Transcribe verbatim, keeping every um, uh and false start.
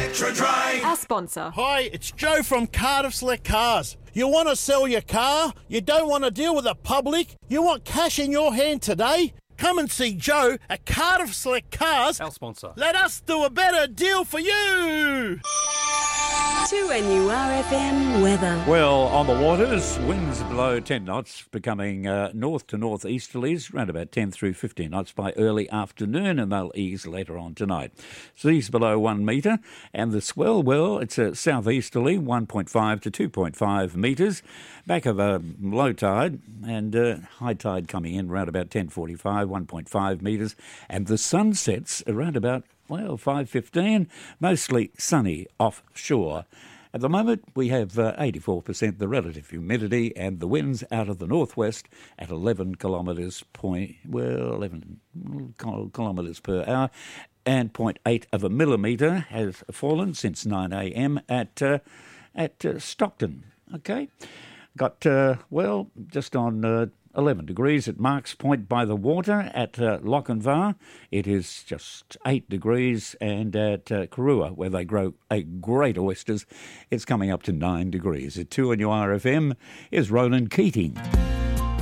Petra Drain. Our sponsor. Hi, it's Joe from Cardiff Select Cars. You want to sell your car? You don't want to deal with the public? You want cash in your hand today? Come and see Joe at Cardiff Select Cars. Our sponsor. Let us do a better deal for you. two N U R F M weather. Well, on the waters, winds below ten knots, becoming uh, north to northeasterlies, around about ten through fifteen knots by early afternoon, and they'll ease later on tonight. Seas below one metre, and the swell, well, it's a southeasterly, one point five to two point five metres, back of a low tide, and uh, high tide coming in around about ten forty-five, one point five metres, and the sun sets around about, well, five fifteen, mostly sunny offshore. At the moment, we have uh, eighty-four percent the relative humidity, and the winds out of the northwest at eleven kilometres point, well, eleven kilometres per hour, and zero point eight of a millimetre has fallen since nine a.m. at uh, at uh, Stockton. Okay, got uh, well just on Uh, eleven degrees at Marks Point by the water. At uh, Lochinvar, it is just eight degrees, and at uh, Karua, where they grow a great oysters, it's coming up to nine degrees. At two N U R F M is Roland Keating.